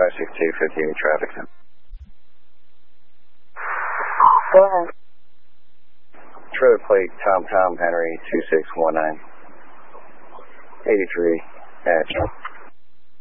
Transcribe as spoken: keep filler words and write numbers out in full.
five six two, fifty-eight traffic. Go ahead. Trailer plate Tom Tom Henry two six one nine. eighty-three. Hatch.